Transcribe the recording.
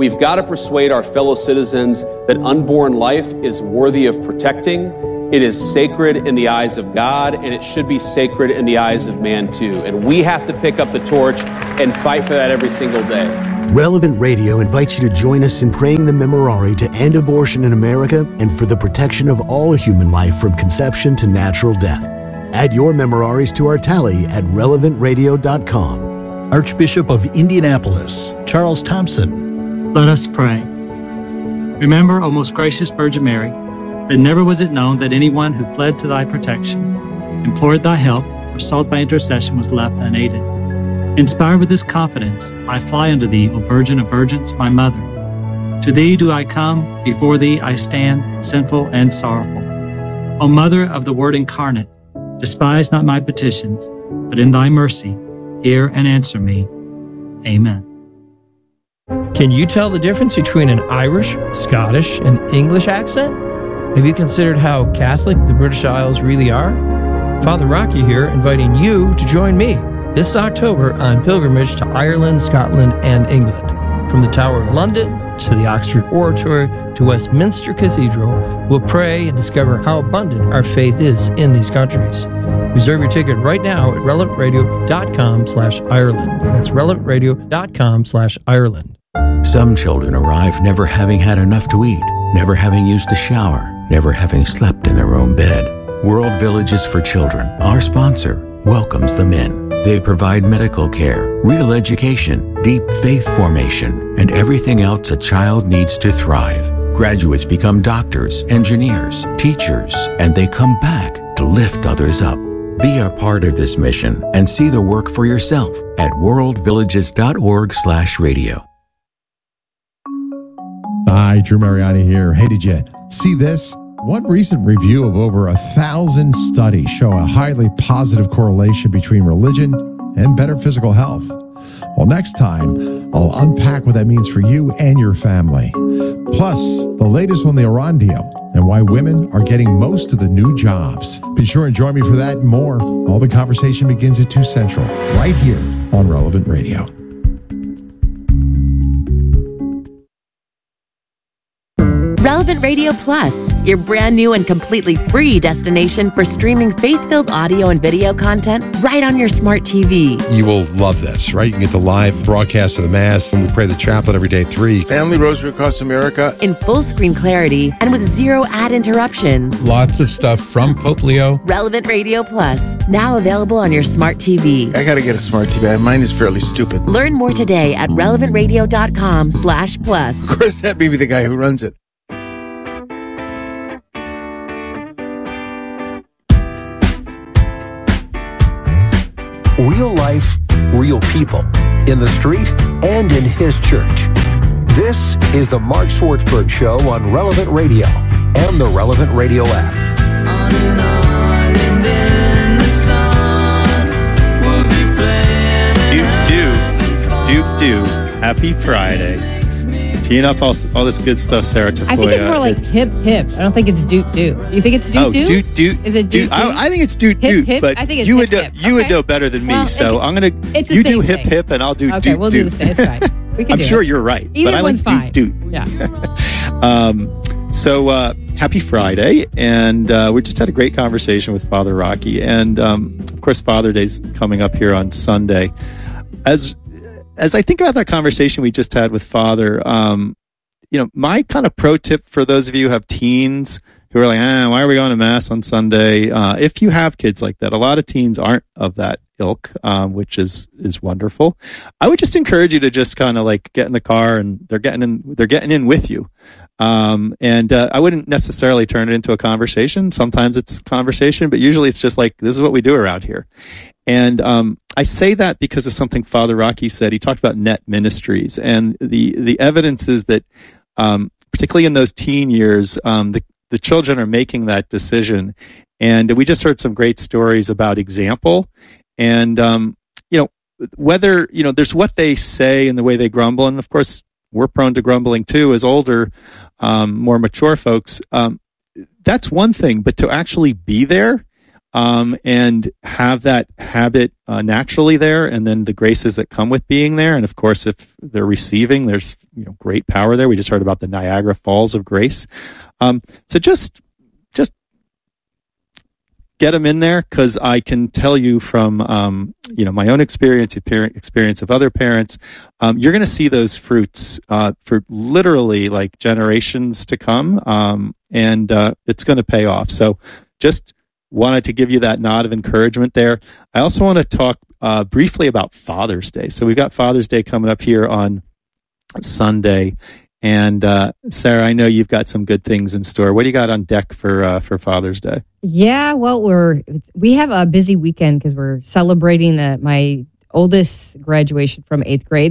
We've got to persuade our fellow citizens that unborn life is worthy of protecting. It is sacred in the eyes of God, and it should be sacred in the eyes of man too. And we have to pick up the torch and fight for that every single day. Relevant Radio invites you to join us in praying the Memorare to end abortion in America and for the protection of all human life from conception to natural death. Add your Memoraries to our tally at relevantradio.com. Archbishop of Indianapolis, Charles Thompson. Let us pray. Remember, O most gracious Virgin Mary, that never was it known that anyone who fled to thy protection, implored thy help, or sought thy intercession was left unaided. Inspired with this confidence, I fly unto thee, O Virgin of Virgins, my Mother. To thee do I come, before thee I stand, sinful and sorrowful. O Mother of the Word incarnate, despise not my petitions, but in thy mercy, hear and answer me. Amen. Can you tell the difference between an Irish, Scottish, and English accent? Have you considered how Catholic the British Isles really are? Father Rocky here, inviting you to join me this October on pilgrimage to Ireland, Scotland, and England. From the Tower of London to the Oxford Oratory to Westminster Cathedral, we'll pray and discover how abundant our faith is in these countries. Reserve your ticket right now at relevantradio.com/Ireland. That's relevantradio.com/Ireland. Some children arrive never having had enough to eat, never having used a shower, never having slept in their own bed. World Villages for Children, our sponsor, welcomes them in. They provide medical care, real education, deep faith formation, and everything else a child needs to thrive. Graduates become doctors, engineers, teachers, and they come back to lift others up. Be a part of this mission and see the work for yourself at worldvillages.org/radio. Hi, Drew Mariani here. Hey, did you see this? One recent review of over 1,000 studies show a highly positive correlation between religion and better physical health. Well, next time, I'll unpack what that means for you and your family. Plus, the latest on the Iran deal and why women are getting most of the new jobs. Be sure and join me for that and more. All the conversation begins at 2 Central, right here on Relevant Radio. Relevant Radio Plus, your brand new and completely free destination for streaming faith-filled audio and video content right on your smart TV. You will love this, right? You can get the live broadcast of the Mass, and we pray the chaplet every day at 3. Family Rosary across America. In full screen clarity and with 0 ad interruptions. Lots of stuff from Pope Leo. Relevant Radio Plus, now available on your smart TV. I gotta get a smart TV. Mine is fairly stupid. Learn more today at relevantradio.com/plus. Of course, that may be the guy who runs it. Real life, real people, in the street and in his church. This is the Mark Swartzberg Show on Relevant Radio and the Relevant Radio app. On and on, and then the sun will be playing. Do. Happy Friday. Teeing up all this good stuff, Sarah Tafoya. I think it's more like hip. I don't think it's doot. You think it's doot? Doot. Is it doot? I think it's doot. But I think it's you hip. would know better than me. So I'm gonna. It's the you same do hip thing. and I'll do doot. Okay, we'll do the same. It's fine. We can I'm do sure it. you're right. Either but one's I like fine. Doot. Yeah. So happy Friday, and we just had a great conversation with Father Rocky, and of course Father Day's coming up here on Sunday. As I think about that conversation we just had with Father, my kind of pro tip for those of you who have teens who are like, why are we going to Mass on Sunday? If you have kids like that, a lot of teens aren't of that ilk, which is wonderful. I would just encourage you to just kind of like get in the car and they're getting in with you. And I wouldn't necessarily turn it into a conversation. Sometimes it's a conversation, but usually it's just like, this is what we do around here. And I say that because of something Father Rocky said. He talked about net ministries, and the evidence is that particularly in those teen years, the children are making that decision. And we just heard some great stories about example. And, whether, there's what they say and the way they grumble. And of course, we're prone to grumbling too as older, more mature folks. That's one thing, but to actually be there and have that habit naturally there, and then the graces that come with being there. And of course, if they're receiving, there's great power there. We just heard about the Niagara Falls of grace. So just get them in there, because I can tell you from my own experience of other parents, you're going to see those fruits for literally like generations to come, and it's going to pay off. So just wanted to give you that nod of encouragement there. I also want to talk briefly about Father's Day. So we've got Father's Day coming up here on Sunday. And Sarah, I know you've got some good things in store. What do you got on deck for Father's Day? Yeah, well, we have a busy weekend because we're celebrating my oldest graduation from 8th grade.